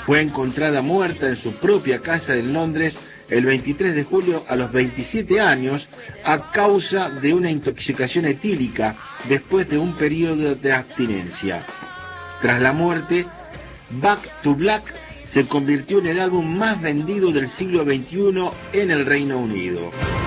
Fue encontrada muerta en su propia casa en Londres el 23 de julio a los 27 años a causa de una intoxicación etílica después de un periodo de abstinencia. Tras la muerte, Back to Black se convirtió en el álbum más vendido del siglo XXI en el Reino Unido.